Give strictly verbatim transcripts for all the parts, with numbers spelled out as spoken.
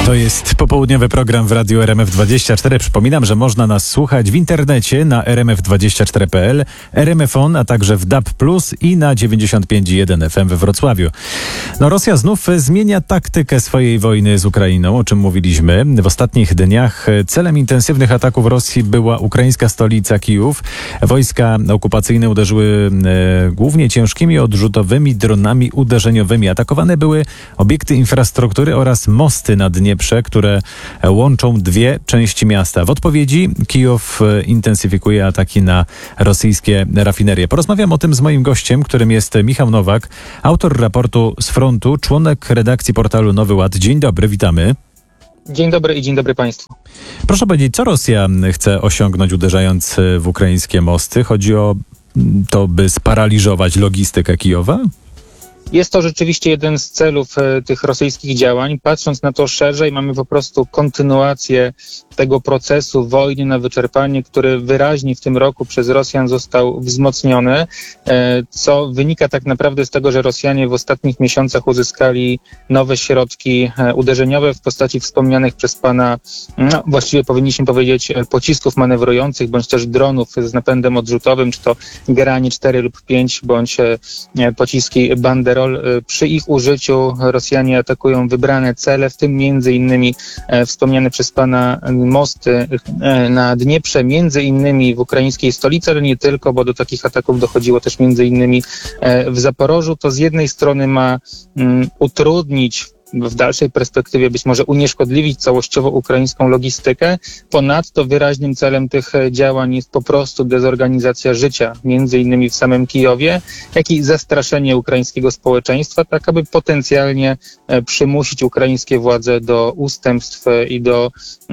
To jest popołudniowy program w Radiu R M F dwadzieścia cztery. Przypominam, że można nas słuchać w internecie na r m f dwadzieścia cztery kropka p l, R M F O N, a także w D A B plus i na dziewięćdziesiąt pięć i jeden F M we Wrocławiu. No, Rosja znów zmienia taktykę swojej wojny z Ukrainą, o czym mówiliśmy. W ostatnich dniach celem intensywnych ataków Rosji była ukraińska stolica Kijów. Wojska okupacyjne uderzyły e, głównie ciężkimi odrzutowymi dronami uderzeniowymi. Atakowane były obiekty infrastruktury oraz mosty na Dnieprze, które łączą dwie części miasta. W odpowiedzi Kijów intensyfikuje ataki na rosyjskie rafinerie. Porozmawiam o tym z moim gościem, którym jest Michał Nowak, autor raportu z frontu, członek redakcji portalu Nowy Ład. Dzień dobry, witamy. Dzień dobry i dzień dobry Państwu. Proszę powiedzieć, co Rosja chce osiągnąć, uderzając w ukraińskie mosty? Chodzi o to, by sparaliżować logistykę Kijowa? Jest to rzeczywiście jeden z celów e, tych rosyjskich działań. Patrząc na to szerzej, mamy po prostu kontynuację tego procesu wojny na wyczerpanie, który wyraźnie w tym roku przez Rosjan został wzmocniony, e, co wynika tak naprawdę z tego, że Rosjanie w ostatnich miesiącach uzyskali nowe środki e, uderzeniowe w postaci wspomnianych przez pana, no, właściwie powinniśmy powiedzieć, pocisków manewrujących, bądź też dronów z napędem odrzutowym, czy to Geranie cztery lub pięć, bądź e, pociski Banderol. Przy ich użyciu Rosjanie atakują wybrane cele, w tym między innymi e, wspomniane przez pana mosty e, na Dnieprze, między innymi w ukraińskiej stolicy, ale nie tylko, bo do takich ataków dochodziło też między innymi e, w Zaporożu. To z jednej strony ma mm, utrudnić w dalszej perspektywie być może unieszkodliwić całościowo ukraińską logistykę. Ponadto wyraźnym celem tych działań jest po prostu dezorganizacja życia, między innymi w samym Kijowie, jak i zastraszenie ukraińskiego społeczeństwa, tak aby potencjalnie przymusić ukraińskie władze do ustępstw i do,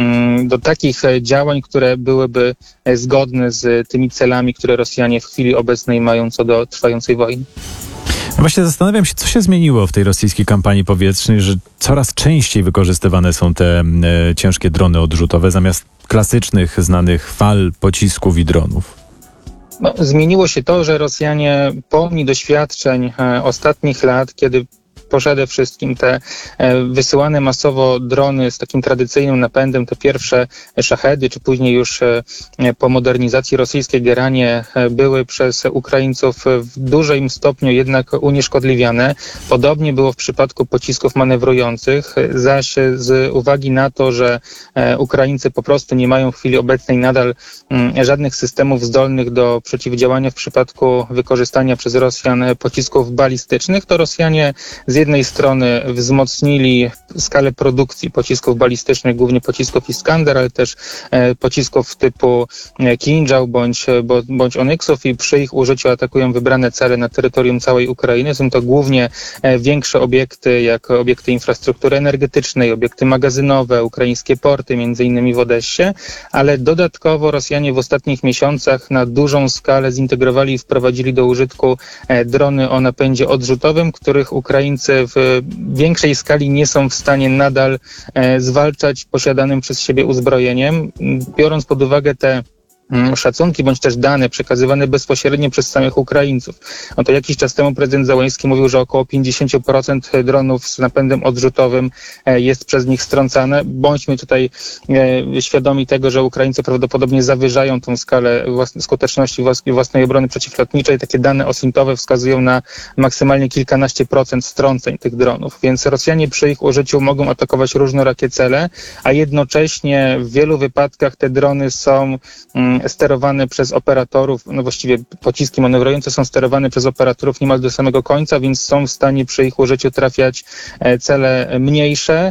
do takich działań, które byłyby zgodne z tymi celami, które Rosjanie w chwili obecnej mają co do trwającej wojny. Właśnie zastanawiam się, co się zmieniło w tej rosyjskiej kampanii powietrznej, że coraz częściej wykorzystywane są te e, ciężkie drony odrzutowe zamiast klasycznych, znanych fal, pocisków i dronów. No, zmieniło się to, że Rosjanie pomni doświadczeń e, ostatnich lat, kiedy przede wszystkim te e, wysyłane masowo drony z takim tradycyjnym napędem, te pierwsze szachedy, czy później już e, po modernizacji rosyjskie Geranie e, były przez Ukraińców w dużym stopniu jednak unieszkodliwiane. Podobnie było w przypadku pocisków manewrujących, zaś z uwagi na to, że e, Ukraińcy po prostu nie mają w chwili obecnej nadal m, żadnych systemów zdolnych do przeciwdziałania w przypadku wykorzystania przez Rosjan pocisków balistycznych, to Rosjanie z jednej strony wzmocnili skalę produkcji pocisków balistycznych, głównie pocisków Iskander, ale też e, pocisków typu e, Kinżał bądź, bo, bądź Onyksów i przy ich użyciu atakują wybrane cele na terytorium całej Ukrainy. Są to głównie e, większe obiekty, jak obiekty infrastruktury energetycznej, obiekty magazynowe, ukraińskie porty, między innymi w Odessie, ale dodatkowo Rosjanie w ostatnich miesiącach na dużą skalę zintegrowali i wprowadzili do użytku e, drony o napędzie odrzutowym, których Ukraińcy w większej skali nie są w stanie nadal e, zwalczać posiadanym przez siebie uzbrojeniem. Biorąc pod uwagę te szacunki bądź też dane przekazywane bezpośrednio przez samych Ukraińców. No to jakiś czas temu prezydent Zełenski mówił, że około pięćdziesiąt procent dronów z napędem odrzutowym jest przez nich strącane. Bądźmy tutaj e, świadomi tego, że Ukraińcy prawdopodobnie zawyżają tą skalę własne, skuteczności własnej, własnej obrony przeciwlotniczej. Takie dane osintowe wskazują na maksymalnie kilkanaście procent strąceń tych dronów. Więc Rosjanie przy ich użyciu mogą atakować różnorakie cele, a jednocześnie w wielu wypadkach te drony są mm, sterowane przez operatorów, no właściwie pociski manewrujące są sterowane przez operatorów niemal do samego końca, więc są w stanie przy ich użyciu trafiać cele mniejsze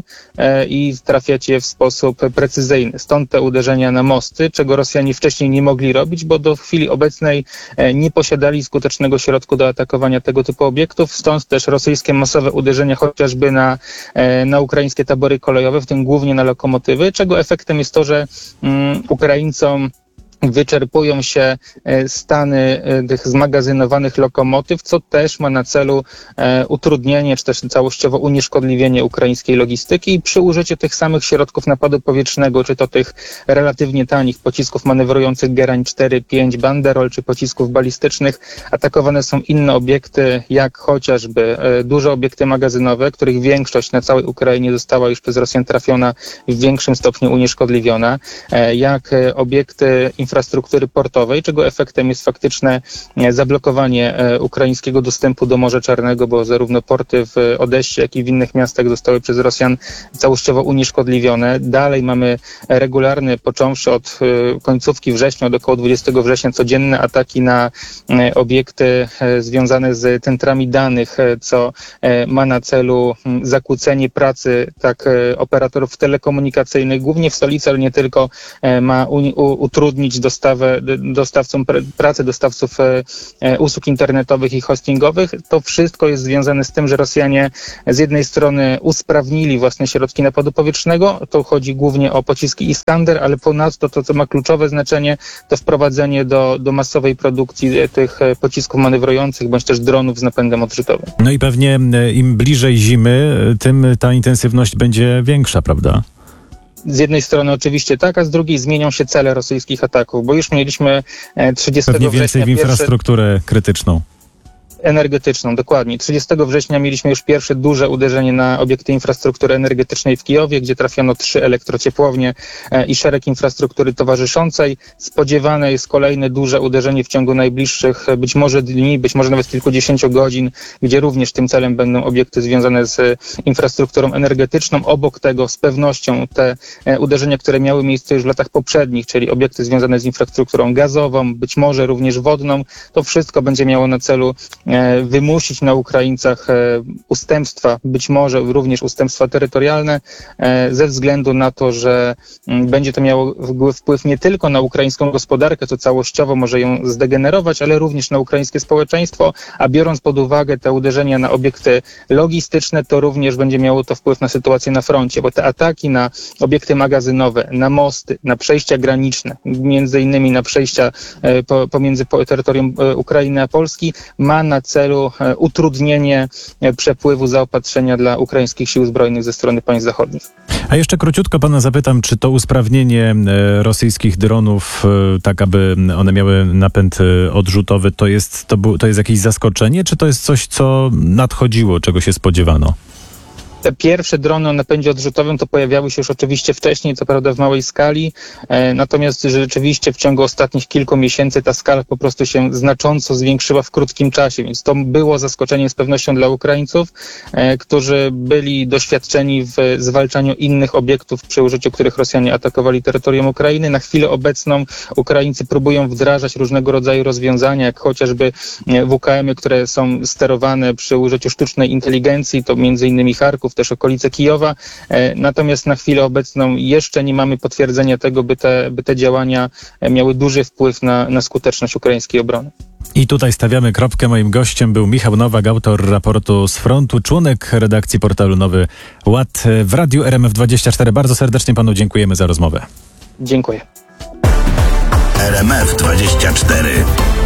i trafiać je w sposób precyzyjny. Stąd te uderzenia na mosty, czego Rosjanie wcześniej nie mogli robić, bo do chwili obecnej nie posiadali skutecznego środku do atakowania tego typu obiektów. Stąd też rosyjskie masowe uderzenia chociażby na, na ukraińskie tabory kolejowe, w tym głównie na lokomotywy, czego efektem jest to, że um, Ukraińcom wyczerpują się stany tych zmagazynowanych lokomotyw, co też ma na celu utrudnienie czy też całościowo unieszkodliwienie ukraińskiej logistyki i przy użyciu tych samych środków napadu powietrznego, czy to tych relatywnie tanich pocisków manewrujących Gerań cztery pięć Banderol, czy pocisków balistycznych, atakowane są inne obiekty, jak chociażby duże obiekty magazynowe, których większość na całej Ukrainie została już przez Rosjan trafiona w większym stopniu unieszkodliwiona, jak obiekty infrastruktury portowej, czego efektem jest faktyczne zablokowanie ukraińskiego dostępu do Morza Czarnego, bo zarówno porty w Odessie, jak i w innych miastach zostały przez Rosjan całościowo unieszkodliwione. Dalej mamy regularne, począwszy od końcówki września, od około dwudziestego września, codzienne ataki na obiekty związane z centrami danych, co ma na celu zakłócenie pracy tak operatorów telekomunikacyjnych, głównie w stolicy, ale nie tylko, ma utrudnić dostawę, dostawcom, pracę dostawców usług internetowych i hostingowych. To wszystko jest związane z tym, że Rosjanie z jednej strony usprawnili własne środki napadu powietrznego, to chodzi głównie o pociski Iskander, ale ponadto to, co ma kluczowe znaczenie, to wprowadzenie do, do masowej produkcji tych pocisków manewrujących, bądź też dronów z napędem odrzutowym. No i pewnie im bliżej zimy, tym ta intensywność będzie większa, prawda? Z jednej strony oczywiście tak, a z drugiej zmienią się cele rosyjskich ataków, bo już mieliśmy trzydziestego Pewnie więcej września w infrastrukturę pierwsze... krytyczną. Energetyczną, dokładnie. trzydziestego września mieliśmy już pierwsze duże uderzenie na obiekty infrastruktury energetycznej w Kijowie, gdzie trafiono trzy elektrociepłownie i szereg infrastruktury towarzyszącej. Spodziewane jest kolejne duże uderzenie w ciągu najbliższych być może dni, być może nawet kilkudziesięciu godzin, gdzie również tym celem będą obiekty związane z infrastrukturą energetyczną. Obok tego z pewnością te uderzenia, które miały miejsce już w latach poprzednich, czyli obiekty związane z infrastrukturą gazową, być może również wodną, to wszystko będzie miało na celu wymusić na Ukraińcach ustępstwa, być może również ustępstwa terytorialne, ze względu na to, że będzie to miało wpływ nie tylko na ukraińską gospodarkę, co całościowo może ją zdegenerować, ale również na ukraińskie społeczeństwo, a biorąc pod uwagę te uderzenia na obiekty logistyczne, to również będzie miało to wpływ na sytuację na froncie, bo te ataki na obiekty magazynowe, na mosty, na przejścia graniczne, między innymi na przejścia pomiędzy terytorium Ukrainy a Polski, ma na celu utrudnienie przepływu zaopatrzenia dla ukraińskich sił zbrojnych ze strony państw zachodnich. A jeszcze króciutko pana zapytam, czy to usprawnienie rosyjskich dronów, tak aby one miały napęd odrzutowy, to jest, to, bu- to jest jakieś zaskoczenie, czy to jest coś, co nadchodziło, czego się spodziewano? Te pierwsze drony o napędzie odrzutowym to pojawiały się już oczywiście wcześniej, co prawda w małej skali, e, natomiast rzeczywiście w ciągu ostatnich kilku miesięcy ta skala po prostu się znacząco zwiększyła w krótkim czasie, więc to było zaskoczeniem z pewnością dla Ukraińców, e, którzy byli doświadczeni w zwalczaniu innych obiektów, przy użyciu których Rosjanie atakowali terytorium Ukrainy. Na chwilę obecną Ukraińcy próbują wdrażać różnego rodzaju rozwiązania, jak chociażby W K M y, które są sterowane przy użyciu sztucznej inteligencji, to między innymi Charków, też okolice Kijowa. Natomiast na chwilę obecną jeszcze nie mamy potwierdzenia tego, by te, by te działania miały duży wpływ na, na skuteczność ukraińskiej obrony. I tutaj stawiamy kropkę. Moim gościem był Michał Nowak, autor raportu z frontu, członek redakcji portalu Nowy Ład w Radiu R M F dwadzieścia cztery. Bardzo serdecznie panu dziękujemy za rozmowę. Dziękuję. R M F dwadzieścia cztery.